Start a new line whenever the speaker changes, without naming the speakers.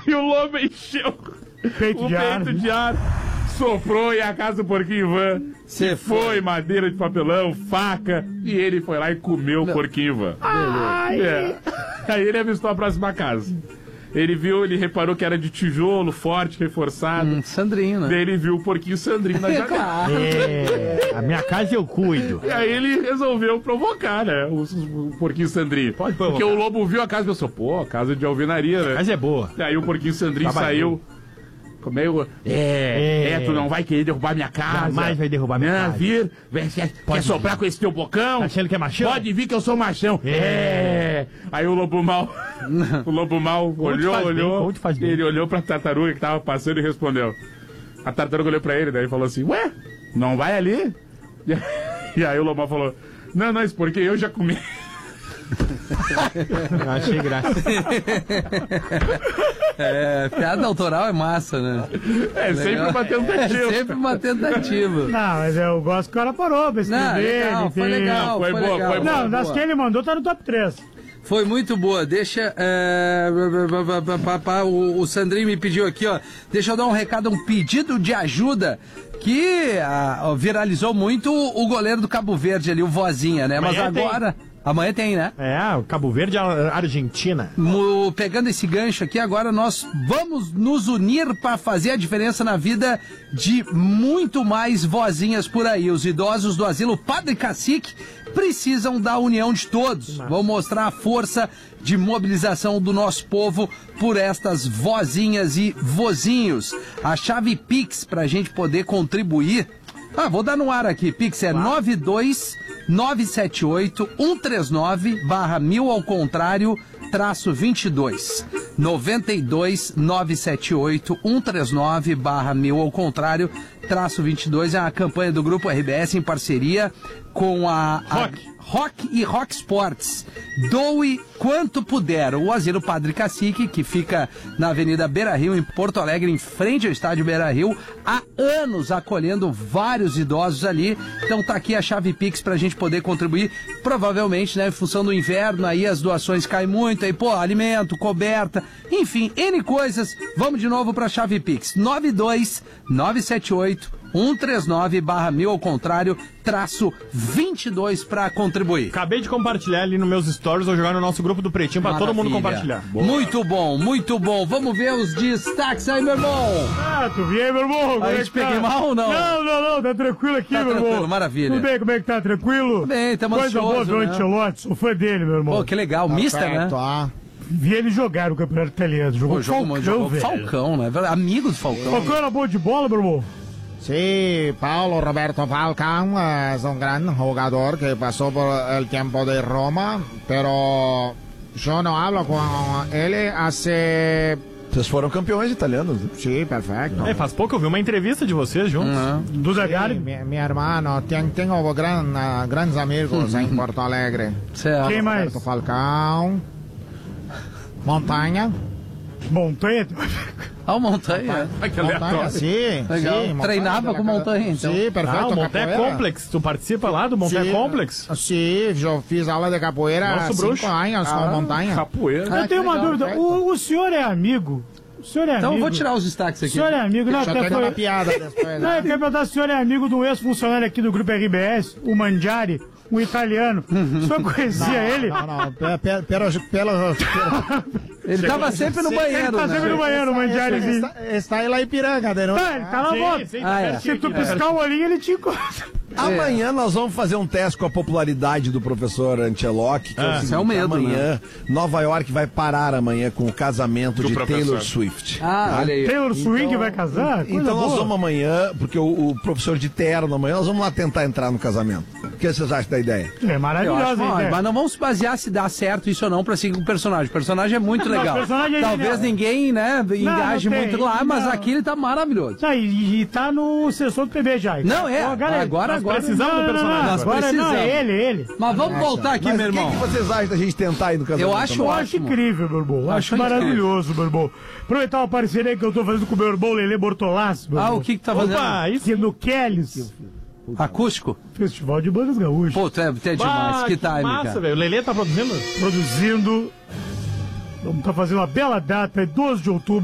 E o lobo encheu
Peito de ar,
soprou e a casa do porquinho Ivan se foi, madeira de papelão, faca, e ele foi lá e comeu o porquinho Ivan. Aí ele avistou a próxima casa. Ele reparou que era de tijolo, forte, reforçado.
Sandrinho, né?
Daí ele viu o porquinho Sandrinho na janela.
a minha casa eu cuido.
E aí ele resolveu provocar, né? O porquinho Sandrinho.
Pode provocar.
Porque o lobo viu a casa e pensou, pô, a casa de alvenaria, né?
A casa é boa.
E aí o porquinho Sandrinho saiu. Comeu. Tu não vai querer derrubar minha casa.
Jamais vai derrubar minha casa.
Quer soprar com esse teu bocão?
Tá achando que é machão?
Pode vir que eu sou machão. Aí o lobo mal. O lobo mal olhou. Ele olhou pra tartaruga que tava passando e respondeu. A tartaruga olhou pra ele, daí falou assim: ué, não vai ali? E aí o lobo mal falou: não, isso porque eu já comi.
Eu achei graça.
Piada autoral é massa, né?
Sempre uma tentativa.
É sempre uma tentativa.
Não, mas eu gosto que o cara parou pra escrever.
Foi legal.
Foi boa.
Não, das que ele mandou tá no top 3.
Foi muito boa. Deixa. O Sandrinho me pediu aqui, ó. Deixa eu dar um recado, um pedido de ajuda. Que viralizou muito o goleiro do Cabo Verde ali, o Vozinha, né? Mas agora. Amanhã tem, né?
O Cabo Verde, Argentina.
Pegando esse gancho aqui, agora nós vamos nos unir para fazer a diferença na vida de muito mais vozinhas por aí. Os idosos do asilo Padre Cacique precisam da união de todos. Vamos mostrar a força de mobilização do nosso povo por estas vozinhas e vozinhos. A chave Pix para a gente poder contribuir. Vou dar no ar aqui. Pix é 92978-139/1000 ao contrário, -22. 92978-139/1000 ao contrário, -22. É a campanha do Grupo RBS em parceria com a Rock e Rock Sports. Doe quanto puder. O Asilo Padre Cacique, que fica na Avenida Beira Rio, em Porto Alegre, em frente ao estádio Beira Rio, há anos acolhendo vários idosos ali. Então tá aqui a chave Pix pra gente poder contribuir. Provavelmente, né, em função do inverno, aí as doações caem muito, aí, alimento, coberta, enfim, N coisas. Vamos de novo pra chave Pix. 92978-139/1000 ao contrário, -22 para contribuir.
Acabei de compartilhar ali nos meus stories, vou jogar no nosso grupo do Pretinho pra todo mundo compartilhar.
Boa. Muito bom, muito bom. Vamos ver os destaques aí, meu irmão.
Tu vi aí, meu irmão?
A gente peguei mal ou não?
Não, tá tranquilo aqui, meu
tranquilo,
irmão.
maravilha.
Tudo bem, como é que tá? Tranquilo?
Tudo bem, tamo
Coisa
ansioso,
boa ver o
né?
Ancelotti, sou fã dele, meu irmão.
Pô, que legal, mista, né?
Vi ele jogar no Campeonato Italiano, jogou
Falcão, né? Amigo do Falcão.
Falcão era bom de bola, meu irmão?
Sí, Paulo Roberto Falcão es un gran jugador que pasó por el tiempo de Roma, pero yo no hablo con él hace...
Vocês foram campeões italianos.
Sí, perfecto.
Faz pouco eu vi uma entrevista de vocês juntos. Do Zagalli.
Sí, mi hermano, tengo grandes amigos en Porto Alegre.
Certo.
Quem mais?
Roberto Falcão, Montanha.
O Montanha.
Montanha, sim.
Legal.
Sí,
Treinava com Montanha, então.
Sim, perfeito.
O Montanha Complex. Tu participa lá do Montanha Complex?
Sim, eu fiz aula de capoeira há 5 anos com Montanha.
Capoeira.
Eu tenho uma dúvida. O senhor é amigo? O senhor é
Então
amigo?
eu vou tirar os destaques aqui.
O senhor é amigo? Não,
Já
até
tem uma
foi...
piada depois.
Não, eu quero perguntar se o senhor é amigo de um ex-funcionário aqui do Grupo RBS, o Mangiari, um italiano. O senhor conhecia ele?
Não,
Ele tava sempre no banheiro,
Ele tá sempre no banheiro, o Mangiarizinho.
está aí lá em Piranga, né?
Ele tá na moto. Se tu piscar o olhinho, ele te encontra.
Amanhã nós vamos fazer um teste com a popularidade do professor Ancelotti, que é o seguinte,
isso é um medo,
amanhã, Nova York vai parar amanhã com o casamento de
professor.
Taylor Swift.
olha aí.
Taylor Swing vai casar? Coisa
Então nós
boa.
vamos amanhã, porque o professor de terno amanhã, nós vamos lá tentar entrar no casamento. O que vocês acham da ideia?
É
Eu acho,
maravilhosa a ideia.
mas não vamos se basear se dá certo isso ou não pra seguir com o personagem. O personagem é muito
Não,
legal.
o personagem é
Talvez
genial.
ninguém, né, engaje
não tem,
muito lá, mas
não.
aqui ele tá maravilhoso.
E tá no sessor do PB já.
Não,
Agora
precisamos do personagem.
Nós
Agora não,
precisamos.
é ele.
Mas vamos voltar aqui,
Mas
meu
o
irmão.
que vocês acham da gente tentar ir no casamento?
Eu acho
Eu acho
ótimo.
incrível, meu irmão. Acho
incrível.
maravilhoso, meu irmão. Aproveitar uma parceria que eu tô fazendo com o meu irmão Lelê Bortolassi. meu irmão.
O que tá fazendo?
Opa, isso no Kellys.
Acústico?
Festival de Bandas Gaúchas.
Pô, tu é demais. Que time,
massa,
cara.
velho. O Lelê tá produzindo? Produzindo. Vamos tá fazendo uma bela data, 12 de outubro.